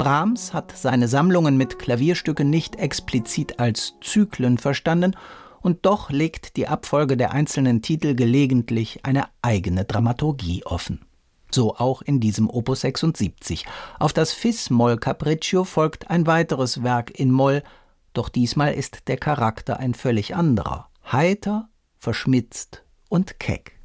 Brahms hat seine Sammlungen mit Klavierstücken nicht explizit als Zyklen verstanden, und doch legt die Abfolge der einzelnen Titel gelegentlich eine eigene Dramaturgie offen. So auch in diesem Opus 76. Auf das Fis-Moll-Capriccio folgt ein weiteres Werk in Moll, doch diesmal ist der Charakter ein völlig anderer. Heiter, verschmitzt und keck.